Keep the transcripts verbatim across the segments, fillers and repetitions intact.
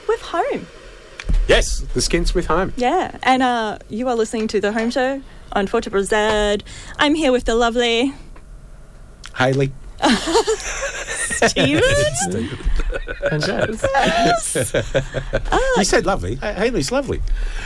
with home. Yes, the Skints with home. Yeah, and uh, you are listening to The Home Show on four Triple Z. I'm here with the lovely... Hayley. Stephen? And Jazz. Yes. Ah, You said lovely. Ha- Hayley's lovely.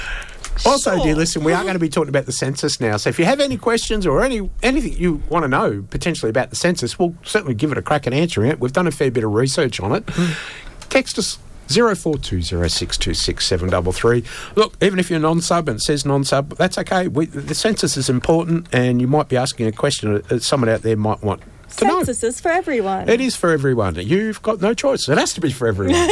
Also, Sure. dear listener, we are going to be talking about the census now. So if you have any questions or any anything you want to know potentially about the census, we'll certainly give it a crack at answering it. We've done a fair bit of research on it. Text us zero four two zero six two six seven three three. Look, even if you're non-sub and it says non-sub, that's okay. We, the census is important, and you might be asking a question that someone out there might want to know. census is for everyone. It is for everyone. You've got no choice. It has to be for everyone.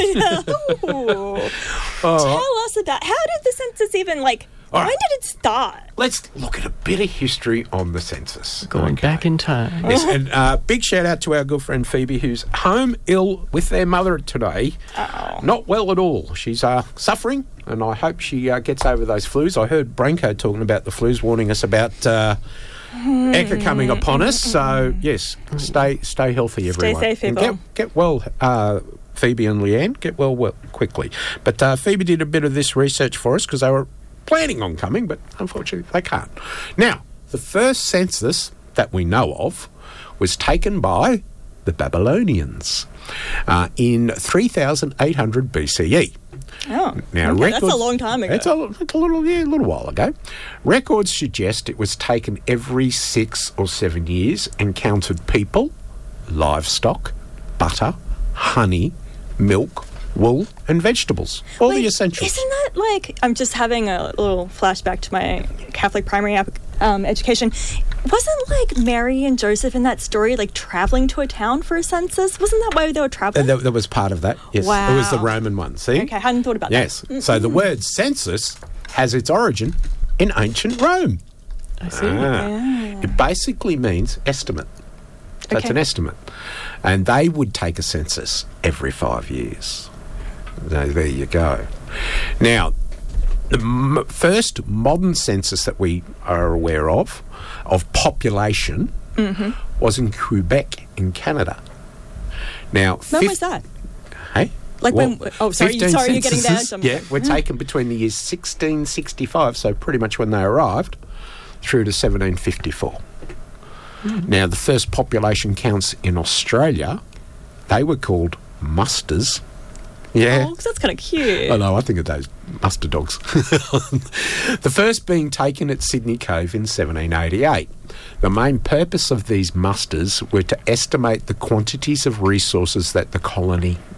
Ooh. All right. Tell us about... How did the census even, like... All when right. did it start? Let's look at a bit of history on the census. Going Okay. back in time. Yes, and uh, big shout out to our good friend Phoebe, who's home ill with their mother today. Uh-oh. Not well at all. She's uh, suffering, and I hope she uh, gets over those flus. I heard Branko talking about the flus, warning us about uh, Eka coming upon us. So, yes, stay stay healthy, everyone. safe, And people. Get, get well, uh, Phoebe and Leanne. Get well, well quickly. But uh, Phoebe did a bit of this research for us because they were planning on coming, but unfortunately they can't. Now, the first census that we know of was taken by the Babylonians uh, in three thousand eight hundred B C E. Oh, Now, okay, that's records- a long time ago. It's a, it's a little, yeah, a little while ago. Records suggest it was taken every six or seven years and counted people, livestock, butter, honey, milk, wool, and vegetables. All the Wait, essentials. Isn't that like... I'm just having a little flashback to my Catholic primary ap- um, education. Wasn't, like, Mary and Joseph in that story, like, travelling to a town for a census? Wasn't that why they were Uh, travelling? that, that was part of that. Yes, Wow. it was the Roman one. See? Okay, I hadn't thought about Yes. that. So the word census has its origin in ancient Rome. I see. Ah. It basically means estimate. So it's Okay. an estimate. And they would take a census every five years. So there you go. Now, the m- first modern census that we are aware of, of population, was in Quebec in Canada. Now, When fif- was that? Hey? Like when- oh, sorry, fifteen sorry, you're getting down censuses, some- Yeah, were taken between the years sixteen sixty-five, so pretty much when they arrived, through to seventeen fifty-four. Now, the first population counts in Australia, they were called musters. Yeah. Oh, 'cause that's kind of cute. I know, I think of those muster dogs. The first being taken at Sydney Cove in seventeen eighty-eight. The main purpose of these musters were to estimate the quantities of resources that the colony